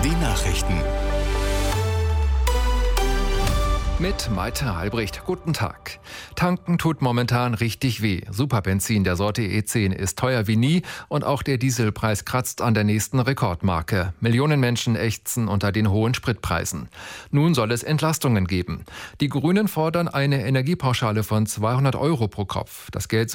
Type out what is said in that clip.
Die Nachrichten. Mit Malte Albrecht. Guten Tag. Tanken tut momentan richtig weh. Superbenzin der Sorte E10 ist teuer wie nie und auch der Dieselpreis kratzt an der nächsten Rekordmarke. Millionen Menschen ächzen unter den hohen Spritpreisen. Nun soll es Entlastungen geben. Die Grünen fordern eine Energiepauschale von 200 € pro Kopf. Das Geld